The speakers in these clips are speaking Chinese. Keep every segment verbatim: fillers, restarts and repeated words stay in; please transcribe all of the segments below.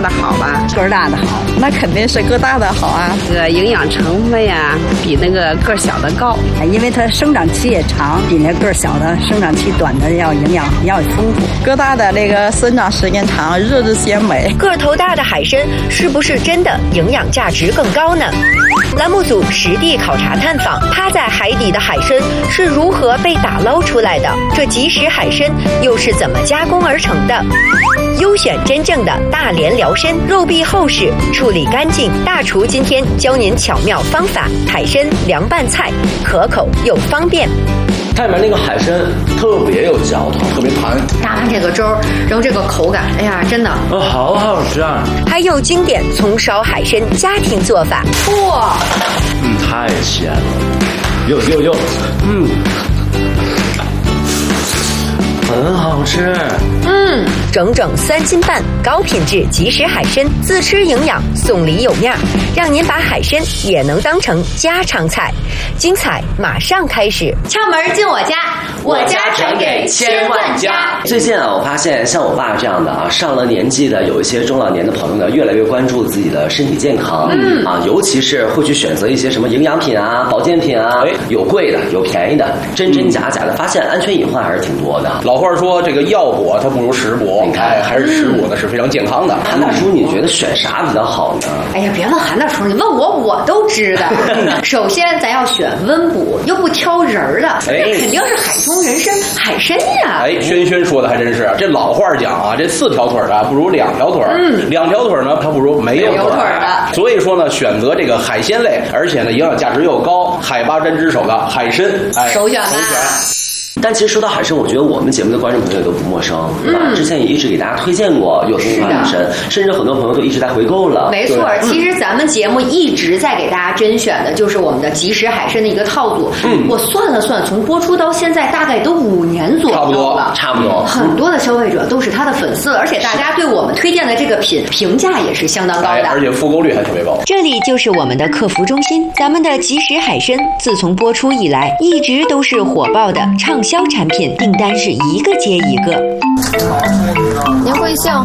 的好吧？ 个儿大的好， 那肯定是个大的好啊。 这个营养成分呀，比那个个小的高， 因为它生长期也长，比那个小的生长期短的要营养要丰富。 个大的那个生长时间长，日子鲜美。 个头大的海参是不是真的营养价值更高呢？栏目组实地考察探访，趴在海底的海参是如何被打捞出来的？这即食海参又是怎么加工而成的？优选真正的大连辽参，肉壁厚实，处理干净。大厨今天教您巧妙方法，海参凉拌菜，可口又方便。 它里面那个海参特别有嚼头，特别弹。 搭完这个粥，然后这个口感，哎呀，真的， 哦，好好吃啊！ 还有经典葱烧海参家庭做法， 哇， 嗯，太鲜了，哟哟哟，嗯。很好吃， 嗯，整整三斤半，高品质即食海参，自吃营养，送礼有面，让您把海参也能当成家常菜。精彩马上开始， 敲门进我家，我家传给千万家。 最近啊，我发现像我爸这样的啊，上了年纪的，有一些中老年的朋友呢，越来越关注自己的身体健康，嗯啊，尤其是会去选择一些什么营养品啊、保健品啊，哎，有贵的，有便宜的，真真假假的，发现安全隐患还是挺多的。 老话说这个药补它不如食补，你看还是食补呢是非常健康的。 韩大叔，你觉得选啥比较好呢？ 哎呀，别问韩大叔，你问我我都知道。首先咱要选温补，又不挑人儿的，那肯定是海中人参海参呀。 哎，轩轩说的还真是，这老话讲啊，这四条腿的不如两条腿，嗯，两条腿呢它不如没有腿的。所以说呢，选择这个海鲜类，而且呢营养价值又高，海拔针之首的海参，哎， 首选吧。 但其实说到海参，我觉得我们节目的观众朋友都不陌生，对吧？嗯、之前也一直给大家推荐过有东方海参，甚至很多朋友都一直在回购了。 没错，其实咱们节目一直在给大家甄选的就是我们的即食海参的一个套组。嗯，我算了算，从播出到现在大概都五年左右了， 差不多，差不多。 很多的消费者都是他的粉丝，而且大家对我们推荐的这个品评价也是相当高的， 哎、而且复购率还特别高。 这里就是我们的客服中心，咱们的即食海参自从播出以来，一直都是火爆的畅销产品，订单是一个接一个。 您贵姓？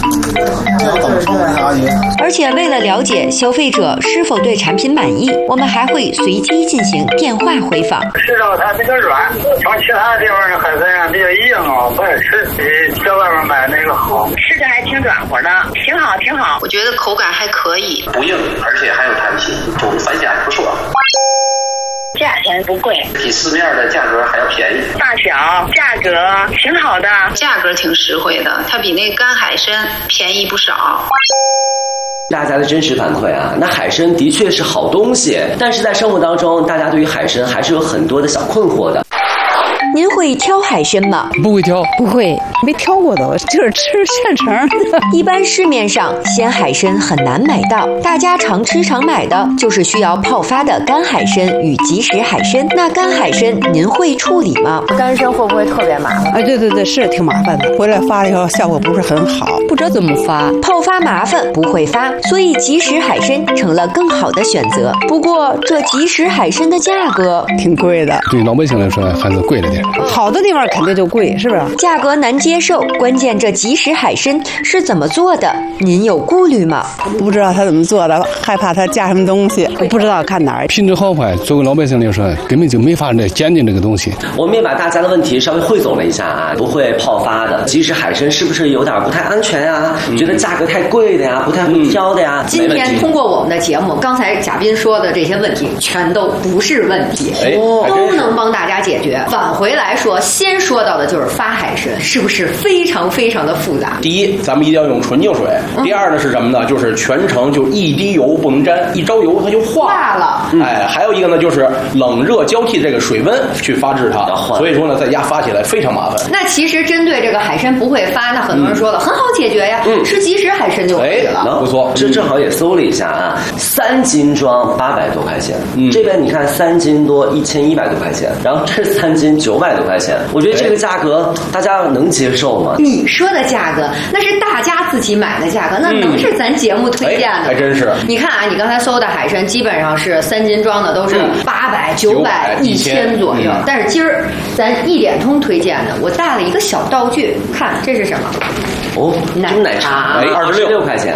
而且为了了解消费者是否对产品满意，我们还会随机进行电话回访。 吃到它比较软，从其他的地方的海参啊比较硬啊，不爱吃，比在外面买那个好。 吃的还挺软和的，挺好挺好。我觉得口感还可以， 不硬，而且还有弹性，中饭下不错。 价钱不贵， 比市面的价格还要便宜。 大小价格挺好的，价格挺实惠的，它比那干海参便宜不少。 大家的真实反馈啊，那海参的确是好东西，但是在生活当中，大家对于海参还是有很多的小困惑的。 您会挑海参吗？ 不会挑， 不会，没挑过的，就是吃现成的。 一般市面上鲜海参很难买到，大家常吃常买的就是需要泡发的干海参与即食海参。那干海参您会处理吗？ 干参会不会特别麻烦？ 哎，对对对，是挺麻烦的，回来发了以后效果不是很好，不知道怎么发。 泡发麻烦，不会发，所以即食海参成了更好的选择。不过这即食海参的价格挺贵的， 对老百姓来说还是贵了点。 好的地方肯定就贵，是不是？ 价格难接受，关键这即食海参是怎么做的？您有顾虑吗？ 不知道他怎么做的，害怕他加什么东西，不知道看哪儿。 品质好坏，作为老百姓来说，根本就没法来鉴定这个东西。 我们也把大家的问题稍微汇总了一下啊，不会泡发的即食海参是不是有点不太安全啊？嗯、觉得价格太贵的呀，不太会挑的呀？ 今天通过我们的节目，刚才嘉宾说的这些问题全都不是问题， 哎、 都能帮大家解决。返回来说，先说到的就是发海参，是不是非常非常的复杂？ 第一，咱们一定要用纯净水；嗯、第二呢是什么呢？就是全程就一滴油不能沾，一着油它就化化了。 嗯、哎，还有一个呢就是冷热交替这个水温去发制它，所以说呢在家发起来非常麻烦。 那其实针对这个海参不会发，那很多人说了、嗯、很好解决呀，嗯、吃即食海参就可以了。 哎、不错，这正好也搜了一下啊，三斤装八百多块钱，嗯、这边你看三斤多一千一百多块钱，然后这三斤九百多块钱，我觉得这个价格大家能接受吗？ 你说的价格那是大家自己买的价格，那能是咱节目推荐的吗？ 嗯哎、还真是。 你看啊，你刚才搜的海参基本上是三斤装的，都是八百、九百、一千左右。嗯、但是今儿咱一点通推荐的，我带了一个小道具，看这是什么？ 哦，奶奶茶， 哎，二十六块钱。